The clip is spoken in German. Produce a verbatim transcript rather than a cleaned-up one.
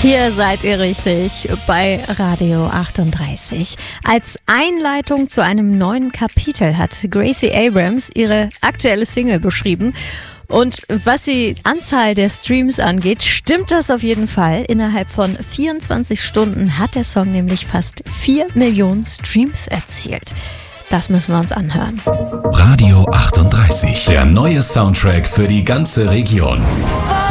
Hier seid ihr richtig bei Radio achtunddreißig. Als Einleitung zu einem neuen Kapitel hat Gracie Abrams ihre aktuelle Single beschrieben. Und was die Anzahl der Streams angeht, stimmt das auf jeden Fall. Innerhalb von vierundzwanzig Stunden hat der Song nämlich fast vier Millionen Streams erzielt. Das müssen wir uns anhören. Radio achtunddreißig, der neue Soundtrack für die ganze Region.